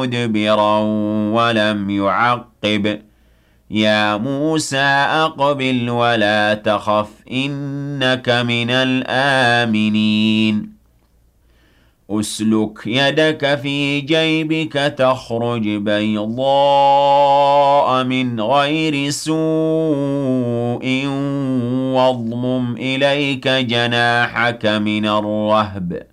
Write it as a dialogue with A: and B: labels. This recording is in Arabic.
A: مدبرا ولم يعقب يا موسى أقبل ولا تخف إنك من الآمنين أسلك يدك في جيبك تخرج بيضاء من غير سوء واضمم إليك جناحك من الرهب